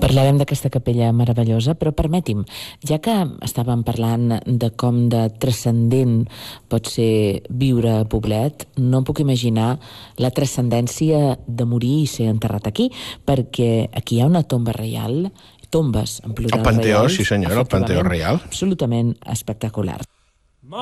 Parlarem d'aquesta capella meravellosa, però permeti'm, ja que estàvem parlant de com de transcendent pot ser viure a Poblet, no em puc imaginar la transcendència de morir i ser enterrat aquí, perquè aquí hi ha una tomba reial, tombes en plural reials. El Panteó, sí senyor, el Panteó reial. Absolutament espectacular.